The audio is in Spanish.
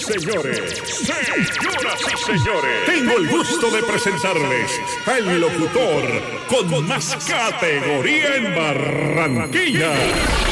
señores, señoras y señores, tengo el gusto de presentarles al locutor con más categoría en Barranquilla,